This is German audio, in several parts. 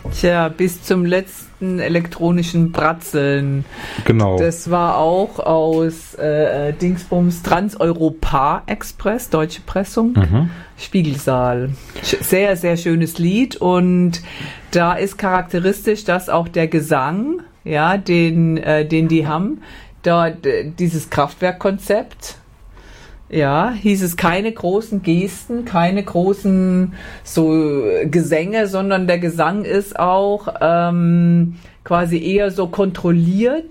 Tja, bis zum letzten elektronischen Bratzeln. Genau. Das war auch aus Dingsbums Trans-Europa Express, deutsche Pressung, Spiegelsaal. Sehr, sehr schönes Lied und da ist charakteristisch, dass auch der Gesang, ja, den die haben, da dieses Kraftwerkkonzept. Ja, hieß es keine großen Gesten, keine großen so Gesänge, sondern der Gesang ist auch quasi eher so kontrolliert,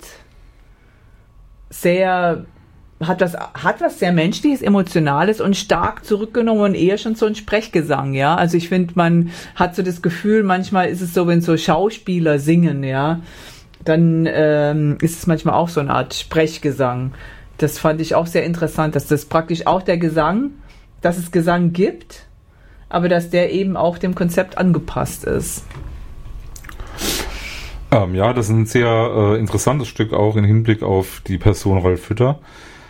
hat was sehr Menschliches, Emotionales und stark zurückgenommen und eher schon so ein Sprechgesang, ja. Also ich finde, man hat so das Gefühl, manchmal ist es so, wenn so Schauspieler singen, ja, dann ist es manchmal auch so eine Art Sprechgesang. Das fand ich auch sehr interessant, dass das praktisch auch der Gesang, dass es Gesang gibt, aber dass der eben auch dem Konzept angepasst ist. Ja, das ist ein sehr interessantes Stück auch im Hinblick auf die Person Ralf Hütter.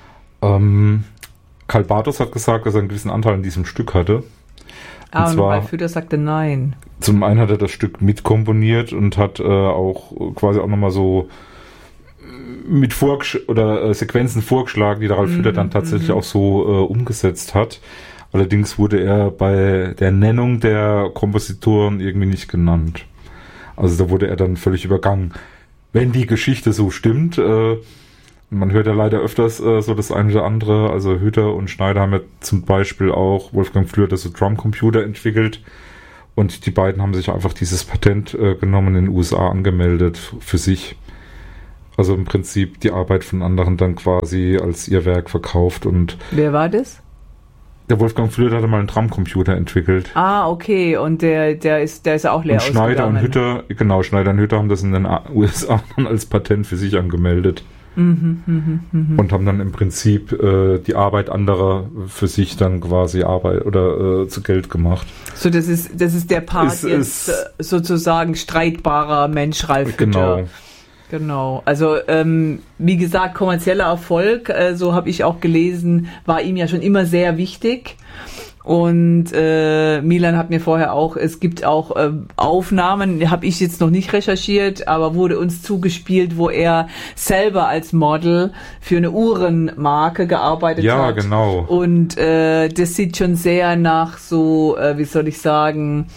Karl Bartos hat gesagt, dass er einen gewissen Anteil an diesem Stück hatte. Und zwar, Ralf Hütter sagte nein. Zum einen hat er das Stück mitkomponiert und hat auch quasi auch nochmal so mit Sequenzen vorgeschlagen, die der Ralf Hütter dann tatsächlich auch so umgesetzt hat. Allerdings wurde er bei der Nennung der Kompositoren irgendwie nicht genannt. Also da wurde er dann völlig übergangen. Wenn die Geschichte so stimmt, man hört ja leider öfters so das eine oder andere, also Hütter und Schneider haben ja zum Beispiel auch Wolfgang Flür so Drumcomputer entwickelt und die beiden haben sich einfach dieses Patent genommen in den USA angemeldet für sich. Also im Prinzip die Arbeit von anderen dann quasi als ihr Werk verkauft. Und wer war das? Der Wolfgang Flür hatte mal einen Drumcomputer entwickelt. Ah, okay. Und der ist auch leer ausgegangen. Schneider und Hütter haben das in den USA dann als Patent für sich angemeldet. Und haben dann im Prinzip die Arbeit anderer für sich dann quasi zu Geld gemacht. So, das ist der Part jetzt sozusagen streitbarer Mensch Ralf Hütter. Genau, also wie gesagt, kommerzieller Erfolg, so habe ich auch gelesen, war ihm ja schon immer sehr wichtig. Und Milan hat mir vorher auch, es gibt auch Aufnahmen, habe ich jetzt noch nicht recherchiert, aber wurde uns zugespielt, wo er selber als Model für eine Uhrenmarke gearbeitet hat. Ja, genau. Und das sieht schon sehr nach so, wie soll ich sagen,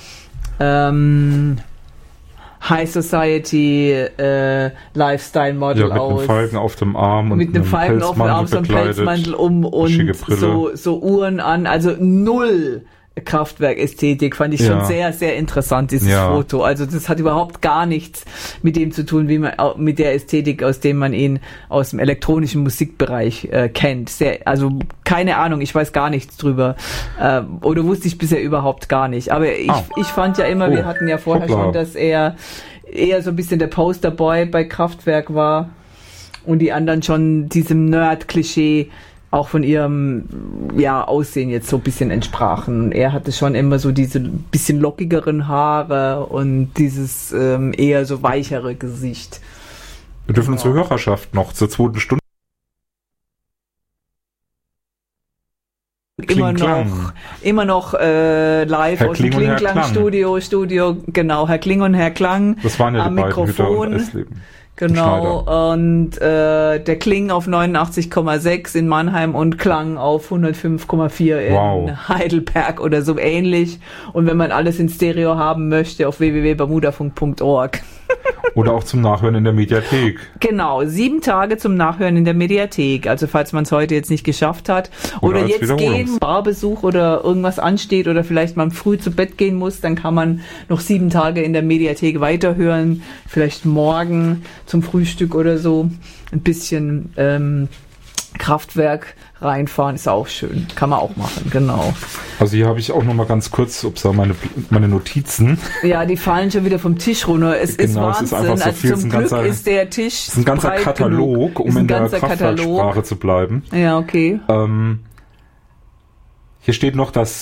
High Society Lifestyle Model aus. Mit einem Falken auf dem Arm und mit einem Falken auf dem Arm, so einem Pelzmantel um und so Uhren an. Also null Kraftwerk-Ästhetik, fand ich schon sehr, sehr interessant, dieses Foto. Also das hat überhaupt gar nichts mit dem zu tun, wie man mit der Ästhetik, aus dem man ihn aus dem elektronischen Musikbereich kennt. Also keine Ahnung, ich weiß gar nichts drüber. Oder wusste ich bisher überhaupt gar nicht. Aber ich fand ja immer, wir hatten ja vorher schon, dass er eher so ein bisschen der Posterboy bei Kraftwerk war und die anderen schon diesem Nerd-Klischee auch von ihrem Aussehen jetzt so ein bisschen entsprachen. Er hatte schon immer so diese bisschen lockigeren Haare und dieses eher so weichere Gesicht. Wir dürfen unsere Hörerschaft noch zur 2. Stunde immer noch live Herr aus dem Klingklang-Studio, genau, Herr Kling und Herr Klang das waren ja am die Mikrofon. Genau, und der Kling auf 89,6 in Mannheim und Klang auf 105,4 in Heidelberg oder so ähnlich. Und wenn man alles in Stereo haben möchte, auf www.bermudafunk.org. Oder auch zum Nachhören in der Mediathek. Genau, 7 Tage zum Nachhören in der Mediathek. Also falls man es heute jetzt nicht geschafft hat oder jetzt gehen, Barbesuch oder irgendwas ansteht oder vielleicht mal früh zu Bett gehen muss, dann kann man noch 7 Tage in der Mediathek weiterhören. Vielleicht morgen zum Frühstück oder so ein bisschen Kraftwerk reinfahren, ist auch schön. Kann man auch machen, genau. Also hier habe ich auch noch mal ganz kurz meine Notizen. Ja, die fallen schon wieder vom Tisch runter. Es ist Wahnsinn. Es ist einfach so viel. Zum Glück ist der Tisch es ist ein ganzer Katalog, um in der Kraftwerksprache zu bleiben. Ja, okay. Hier steht noch, der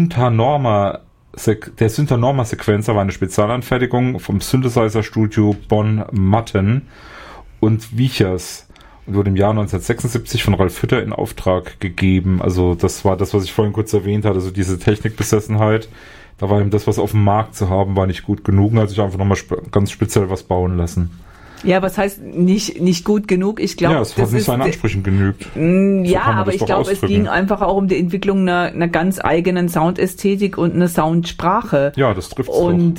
Syntanorma-Sequenzer war eine Spezialanfertigung vom Synthesizer-Studio Bonn-Matten und Wiechers und wurde im Jahr 1976 von Ralf Hütter in Auftrag gegeben. Also das war das, was ich vorhin kurz erwähnt hatte, also diese Technikbesessenheit, Da war eben das, was auf dem Markt zu haben, war nicht gut genug. Also ich einfach nochmal ganz speziell was bauen lassen. Ja, was heißt nicht gut genug? Ich glaube, es hat nicht seinen Ansprüchen genügt. Ja, aber ich glaube, es ging einfach auch um die Entwicklung einer ganz eigenen Soundästhetik und eine Soundsprache. Ja, das trifft es. Und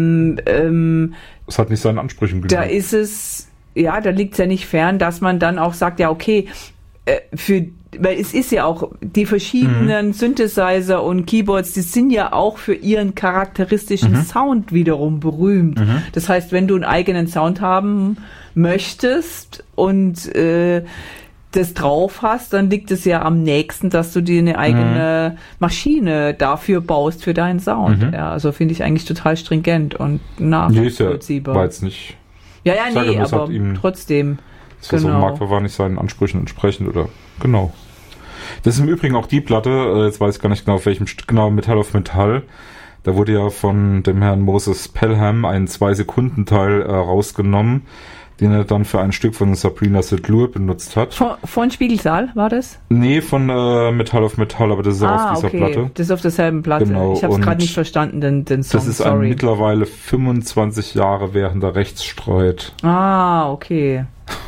es hat nicht seinen Ansprüchen genügt. Da ist es, ja, da liegt es ja nicht fern, dass man dann auch sagt, ja, okay, weil es ist ja auch, die verschiedenen Synthesizer und Keyboards, die sind ja auch für ihren charakteristischen Sound wiederum berühmt. Das heißt, wenn du einen eigenen Sound haben möchtest und das drauf hast, dann liegt es ja am nächsten, dass du dir eine eigene Maschine dafür baust für deinen Sound. Ja, also finde ich eigentlich total stringent und nachvollziehbar. War jetzt nicht. Ja, aber trotzdem. Das war so ein Markt war nicht seinen Ansprüchen entsprechend oder genau. Das ist im Übrigen auch die Platte, jetzt weiß ich gar nicht genau auf welchem Stück, genau, Metall auf Metall. Da wurde ja von dem Herrn Moses Pelham ein 2-Sekunden-Teil rausgenommen, den er dann für ein Stück von Sabrina Sedlur benutzt hat. Von Spiegelsaal war das? Nee, von Metall auf Metall, aber das ist auch auf dieser Platte. Das ist auf derselben Platte. Genau, ich habe es gerade nicht verstanden, den Song. Das ist ein mittlerweile 25 Jahre währender Rechtsstreit. Ah, okay.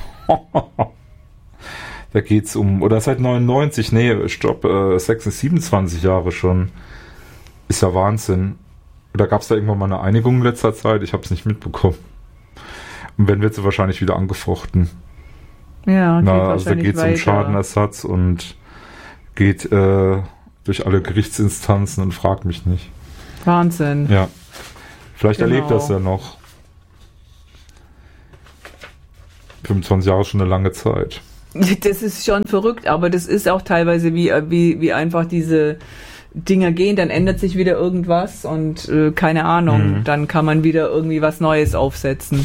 Da geht's oder seit 99, 27 Jahre schon. Ist ja Wahnsinn. Oder gab's da irgendwann mal eine Einigung in letzter Zeit? Ich habe es nicht mitbekommen. Und wenn, wird sie wahrscheinlich wieder angefochten. Ja, also da geht's um Schadenersatz und geht durch alle Gerichtsinstanzen und fragt mich nicht. Wahnsinn. Ja. Vielleicht erlebt das ja noch. 25 Jahre ist schon eine lange Zeit. Das ist schon verrückt, aber das ist auch teilweise wie einfach diese Dinger gehen, dann ändert sich wieder irgendwas und keine Ahnung, dann kann man wieder irgendwie was Neues aufsetzen.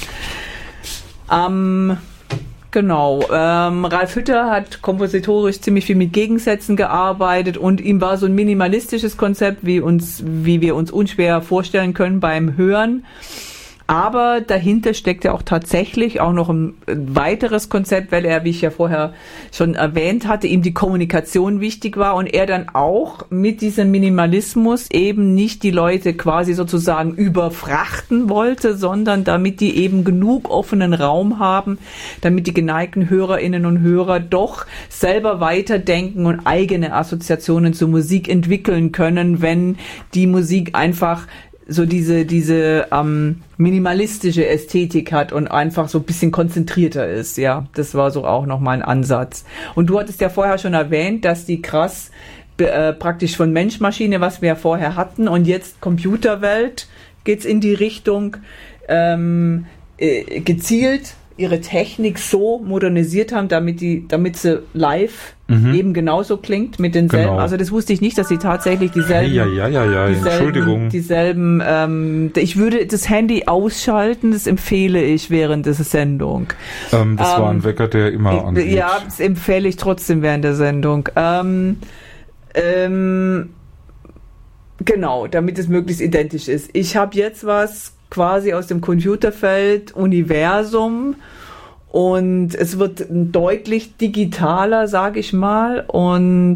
Genau. Ralf Hütter hat kompositorisch ziemlich viel mit Gegensätzen gearbeitet und ihm war so ein minimalistisches Konzept, wie wir uns unschwer vorstellen können beim Hören. Aber dahinter steckt ja auch tatsächlich auch noch ein weiteres Konzept, weil er, wie ich ja vorher schon erwähnt hatte, ihm die Kommunikation wichtig war und er dann auch mit diesem Minimalismus eben nicht die Leute quasi sozusagen überfrachten wollte, sondern damit die eben genug offenen Raum haben, damit die geneigten Hörerinnen und Hörer doch selber weiterdenken und eigene Assoziationen zur Musik entwickeln können, wenn die Musik einfach so diese minimalistische Ästhetik hat und einfach so ein bisschen konzentrierter ist. Ja, das war so auch nochmal ein Ansatz. Und du hattest ja vorher schon erwähnt, dass die krass praktisch von Mensch-Maschine, was wir ja vorher hatten, und jetzt Computerwelt geht's in die Richtung gezielt ihre Technik so modernisiert haben, damit sie live eben genauso klingt mit denselben. Genau. Also das wusste ich nicht, dass sie tatsächlich dieselben. Entschuldigung. Dieselben. Ich würde das Handy ausschalten. Das empfehle ich während der Sendung. Das war ein Wecker, der immer angeht. Ja, das empfehle ich trotzdem während der Sendung. Genau, damit es möglichst identisch ist. Ich habe jetzt was quasi aus dem Computerfeld Universum und es wird deutlich digitaler, sage ich mal, und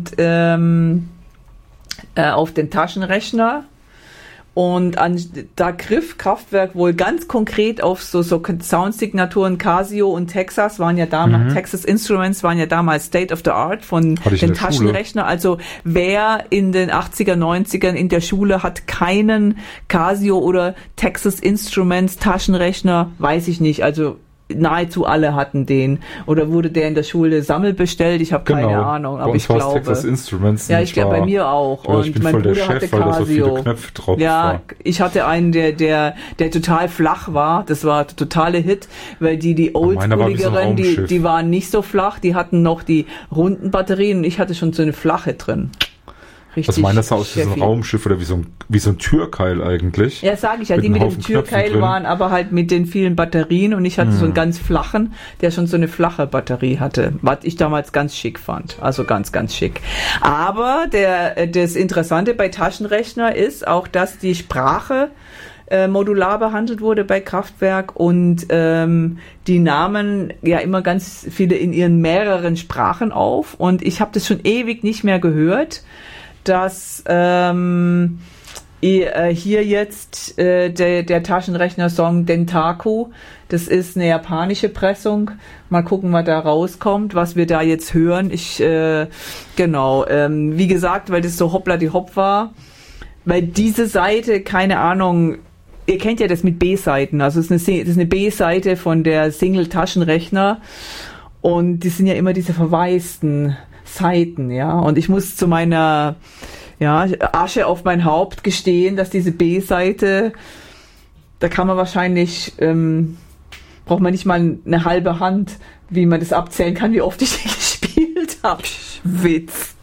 auf den Taschenrechner. Und da griff Kraftwerk wohl ganz konkret auf so Soundsignaturen. Casio und Texas waren ja damals, Texas Instruments waren ja damals State of the Art von den Taschenrechner. Also wer in den 80er, 90ern in der Schule hat keinen Casio oder Texas Instruments Taschenrechner, weiß ich nicht. Also nahezu alle hatten den. Oder wurde der in der Schule sammelbestellt? Ich habe keine Ahnung, aber ich glaube. Texas Instruments. Ja, ich glaube bei mir auch. Und mein Bruder hatte Casio. So viele Knöpfe drauf war. Ich hatte einen, der total flach war. Das war der totale Hit, weil die Oldschooligeren, die waren nicht so flach. Die hatten noch die runden Batterien und ich hatte schon so eine flache drin. Was meint das aus diesem Raumschiff oder wie so ein Türkeil eigentlich? Ja, sage ich ja, die mit dem Türkeil waren aber halt mit den vielen Batterien und ich hatte so einen ganz flachen, der schon so eine flache Batterie hatte, was ich damals ganz schick fand. Also ganz, ganz schick. Aber das Interessante bei Taschenrechner ist auch, dass die Sprache modular behandelt wurde bei Kraftwerk und die nahmen ja immer ganz viele in ihren mehreren Sprachen auf und ich habe das schon ewig nicht mehr gehört, dass Hier jetzt der Taschenrechner-Song Dentaku. Das ist eine japanische Pressung. Mal gucken, was da rauskommt, was wir da jetzt hören. Wie gesagt, weil das so hoppla die hopp war. Weil diese Seite, keine Ahnung, ihr kennt ja das mit B-Seiten. Also es ist eine B-Seite von der Single Taschenrechner. Und die sind ja immer diese verwaisten Seiten, ja. Und ich muss zu meiner Asche auf mein Haupt gestehen, dass diese B-Seite, da kann man wahrscheinlich, braucht man nicht mal eine halbe Hand, wie man das abzählen kann, wie oft ich die gespielt habe. Witz.